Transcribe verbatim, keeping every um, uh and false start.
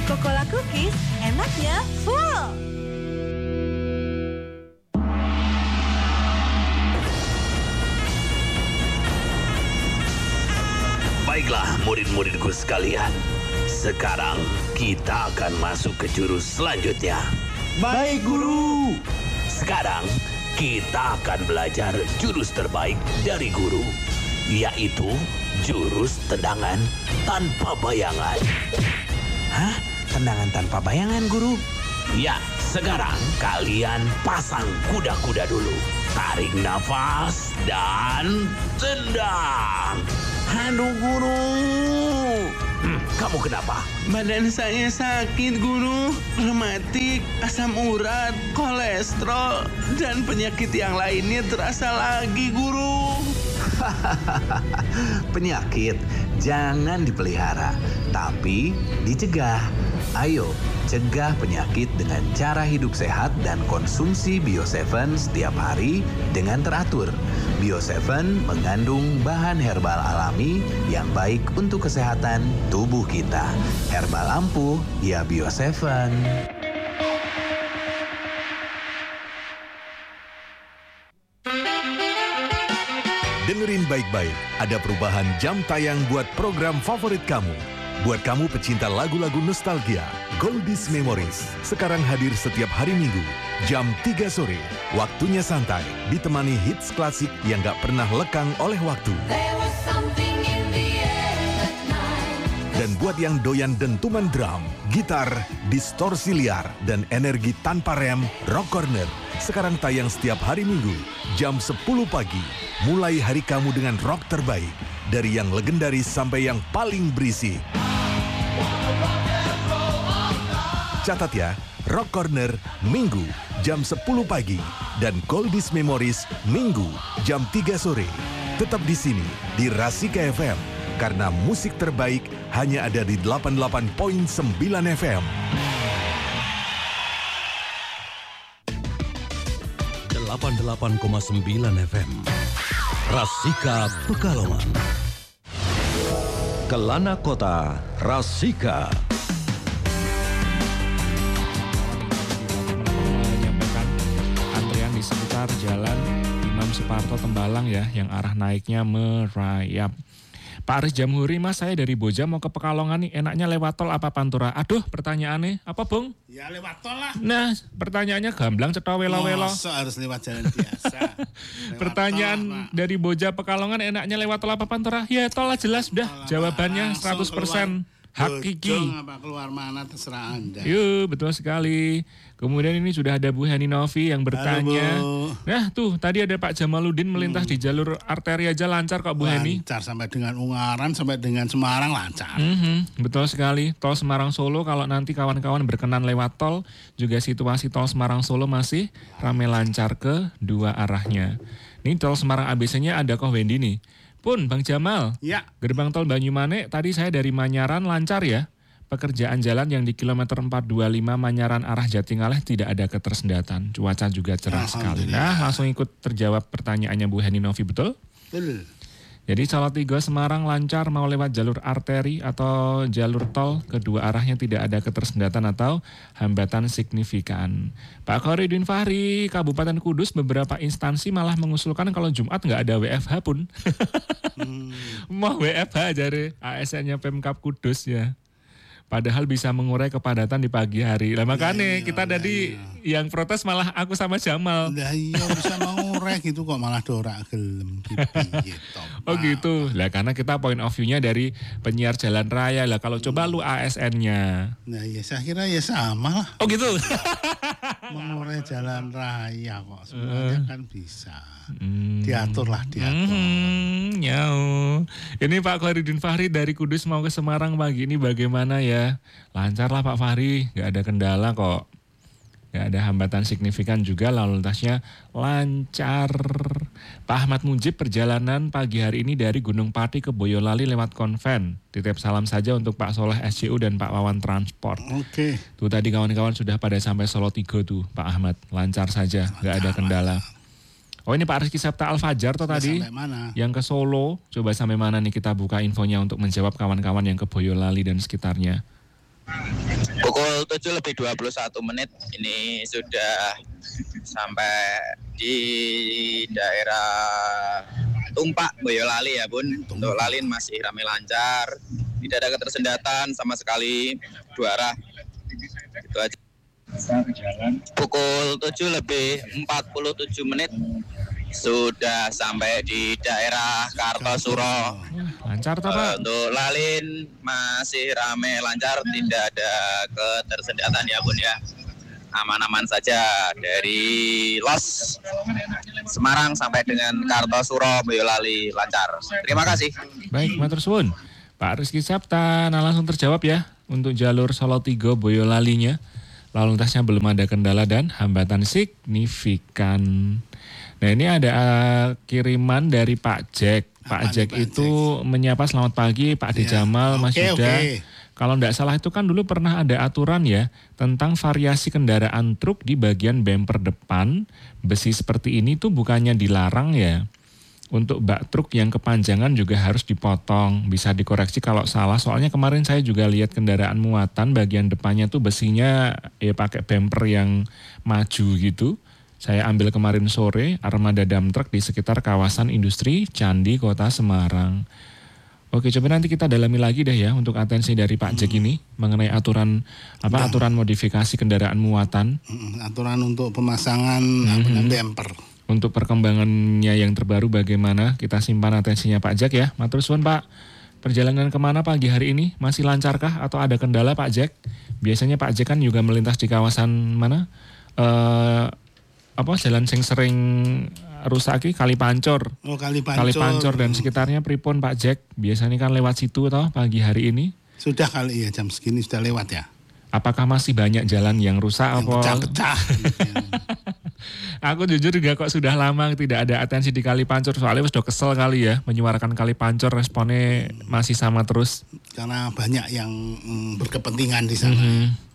Coca-Cola Cookies, enaknya full. Baiklah murid-muridku sekalian, sekarang kita akan masuk ke jurus selanjutnya. Baik, Guru. Sekarang kita akan belajar jurus terbaik dari guru, yaitu jurus tendangan tanpa bayangan. Hah? Tendangan tanpa bayangan, Guru? Ya, sekarang kalian pasang kuda-kuda dulu. Tarik nafas dan tendang. Aduh, Guru. Hmm, kamu kenapa? Badan saya sakit, Guru. Rematik, asam urat, kolesterol, dan penyakit yang lainnya terasa lagi, Guru. Penyakit jangan dipelihara, tapi dicegah. Ayo, cegah penyakit dengan cara hidup sehat dan konsumsi Bio tujuh setiap hari dengan teratur. Bio tujuh mengandung bahan herbal alami yang baik untuk kesehatan tubuh kita. Herbal ampuh, ya Bio tujuh. Dengerin baik-baik, ada perubahan jam tayang buat program favorit kamu. Buat kamu pecinta lagu-lagu nostalgia, Goldies Memories sekarang hadir setiap hari Minggu, jam tiga sore. Waktunya santai, ditemani hits klasik yang gak pernah lekang oleh waktu. Dan buat yang doyan dentuman drum, gitar, distorsi liar, dan energi tanpa rem, Rock Corner sekarang tayang setiap hari Minggu, jam sepuluh pagi. Mulai hari kamu dengan rock terbaik, dari yang legendaris sampai yang paling berisik. Catat ya, Rock Corner Minggu jam sepuluh pagi dan Goldies Memories Minggu jam tiga sore. Tetap di sini di Rasika F M karena musik terbaik hanya ada di delapan puluh delapan koma sembilan F M. delapan puluh delapan koma sembilan F M. Rasika Pekalongan. Kelana Kota, Rasika. Menyampaikan antrian di sekitar Jalan Imam Suparto Tembalang ya, yang arah naiknya merayap. Pak Aris Jamhuri, Mas, saya dari Boja mau ke Pekalongan nih, enaknya lewat tol apa Pantura? Aduh, pertanyaannya apa, Bung? Ya lewat tol lah. Nah, pertanyaannya gamblang cetha welo-welo. Masa harus lewat jalan biasa. Pertanyaan tol, dari Boja Pekalongan, enaknya lewat tol apa Pantura? Ya tol lah, jelas udah. Jawabannya seratus persen hakiki. Bojong apa keluar mana terserah Anda. Yuk, betul sekali. Kemudian ini sudah ada Bu Hani Novi yang bertanya. Halo, Bu. Nah tuh, tadi ada Pak Jamaludin melintas hmm. di jalur arteri aja lancar kok Bu Hani. Lancar sampai dengan Ungaran, sampai dengan Semarang lancar. Mm-hmm, betul sekali. Tol Semarang Solo, kalau nanti kawan-kawan berkenan lewat tol, juga situasi tol Semarang Solo masih ramai lancar ke dua arahnya. Ini tol Semarang A B C-nya ada kok Wendy nih. Pun Bang Jamal, ya. Gerbang tol Banyumane, tadi saya dari Manyaran lancar ya. Pekerjaan jalan yang di kilometer empat dua lima Manyaran arah Jatingaleh tidak ada ketersendatan. Cuaca juga cerah sekali. Nah, langsung ikut terjawab pertanyaannya Bu Heni Novi, betul? Betul. Jadi Salatiga Semarang lancar mau lewat jalur arteri atau jalur tol, kedua arahnya tidak ada ketersendatan atau hambatan signifikan. Pak Khoridin Fahri, Kabupaten Kudus beberapa instansi malah mengusulkan kalau Jumat nggak ada W F H pun. hmm. Mau W F H dari A S N-nya Pemkab Kudus ya. Padahal bisa mengurai kepadatan di pagi hari. Lah makanya iya, kita tadi iya. Yang protes malah aku sama Jamal. Lah iya bisa mengurai gitu kok malah dorak gelem gitu. Oh gitu. Lah karena kita point of view-nya dari penyiar jalan raya. Lah kalau hmm. coba lu A S N-nya. Nah ya saya kira ya sama lah. Oh gitu. Mengurai jalan raya kok semuanya uh. kan bisa. Hmm. Diatur lah, diatur. Hmm, nyau. Ini Pak Khoridin Fahri dari Kudus mau ke Semarang pagi ini bagaimana ya? Lancar lah Pak Fahri, gak ada kendala kok. Gak ada hambatan signifikan juga, lalu lintasnya lancar. Pak Ahmad Mujib perjalanan pagi hari ini dari Gunung Pati ke Boyolali lewat Konven. Titip salam saja untuk Pak Soleh S C U dan Pak Wawan Transport. Oke. Tuh tadi kawan-kawan sudah pada sampai Solo tiga tuh Pak Ahmad. Lancar saja, gak ada kendala. Oh ini Pak Rizky Septa Al-Fajar tuh tadi yang ke Solo. Coba sampai mana nih kita buka infonya untuk menjawab kawan-kawan yang ke Boyolali dan sekitarnya. Pukul tujuh lebih dua puluh satu menit ini sudah sampai di daerah Tumpak Boyolali ya Bun. Untuk Lalin masih ramai lancar, tidak ada ketersendatan sama sekali dua arah. Itu aja. Pukul tujuh lebih empat puluh tujuh menit sudah sampai di daerah Kartosuro. Lancar toh Pak? Untuk Lalin masih ramai lancar, tidak ada ketersendatan ya Bun ya. Aman-aman saja dari Los Semarang sampai dengan Kartosuro Boyolali lancar. Terima kasih. Baik, matur suwun. Pak Rizky Sapta, nah langsung terjawab ya untuk jalur Solo Tigo Boyolalinya. Lalu lintasnya belum ada kendala dan hambatan signifikan. Nah ini ada uh, kiriman dari Pak Jack. Pak Jack itu Jack? menyapa selamat pagi Pak Ade ya. Jamal, Mas okay, Yuda. Okay. Kalau tidak salah itu kan dulu pernah ada aturan ya tentang variasi kendaraan truk di bagian bemper depan. Besi seperti ini tuh bukannya dilarang ya. Untuk bak truk yang kepanjangan juga harus dipotong. Bisa dikoreksi kalau salah. Soalnya kemarin saya juga lihat kendaraan muatan bagian depannya tuh besinya ya pakai bemper yang maju gitu. Saya ambil kemarin sore armada dump truck di sekitar kawasan industri Candi Kota Semarang. Oke, coba nanti kita dalami lagi deh ya untuk atensi dari Pak Jack ini mengenai aturan apa ya. aturan modifikasi kendaraan muatan. Aturan untuk pemasangan mm-hmm. bumper. Untuk perkembangannya yang terbaru bagaimana, kita simpan atensinya Pak Jack ya. Matur suwun Pak. Perjalanan kemana pagi hari ini? Masih lancarkah atau ada kendala Pak Jack? Biasanya Pak Jack kan juga melintas di kawasan mana? Eh apa jalan sing sering rusak Kali Pancor. Oh, Kali Pancor. Kali Pancor dan sekitarnya pripun Pak Jack? Biasanya kan lewat situ toh pagi hari ini? Sudah kali ya, jam segini sudah lewat ya. Apakah masih banyak jalan yang rusak yang apa? Pecah-pecah. Aku jujur juga kok sudah lama tidak ada atensi di Kali Pancor, soalnya sudah kesel kali ya menyuarakan Kali Pancor, responnya masih sama terus. Karena banyak yang mm, berkepentingan di sana. Mm-hmm.